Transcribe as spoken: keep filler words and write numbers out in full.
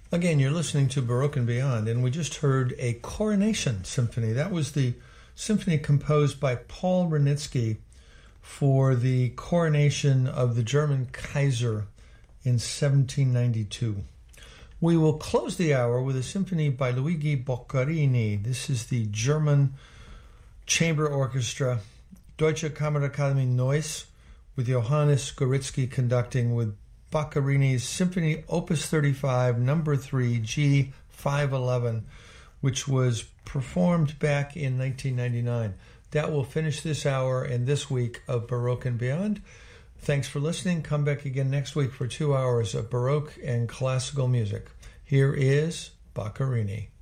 Again, you're listening to Baroque and Beyond, and we just heard a Coronation Symphony. That was the symphony composed by Paul Wranitzky for the coronation of the German Kaiser in seventeen ninety-two. We will close the hour with a symphony by Luigi Boccherini. This is the German Chamber Orchestra, Deutsche Kammerakademie Neuss, with Johannes Goritzky conducting, with Boccherini's Symphony Opus thirty-five, number three, G five eleven, which was performed back in nineteen ninety-nine. That will finish this hour and this week of Baroque and Beyond. Thanks for listening. Come back again next week for two hours of Baroque and classical music. Here is Boccherini.